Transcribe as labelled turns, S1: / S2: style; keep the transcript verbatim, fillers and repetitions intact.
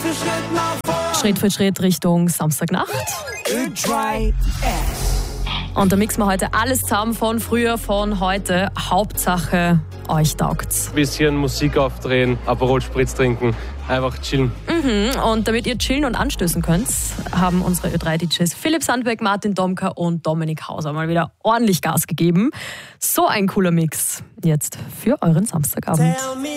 S1: Schritt für Schritt Richtung Samstagnacht. Und da mixen wir heute alles zusammen von früher, von heute. Hauptsache, euch taugt's.
S2: Bisschen Musik aufdrehen, Aperol Spritz trinken, einfach chillen.
S1: Mhm. Und damit ihr chillen und anstößen könnt, haben unsere Ö drei D Js Philipp Sandberg, Martin Domka und Dominik Hauser mal wieder ordentlich Gas gegeben. So ein cooler Mix jetzt für euren Samstagabend.